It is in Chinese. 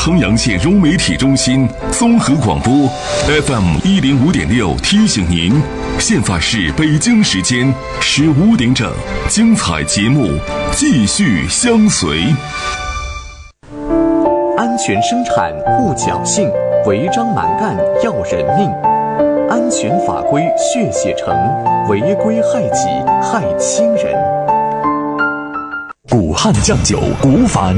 衡阳县融媒体中心综合广播 FM105.6提醒您，现在是北京时间15点整，精彩节目继续相随。 安全生产勿侥幸，违章蛮干要人命。安全法规血写成，违规害己害亲人。古汉酱酒，古法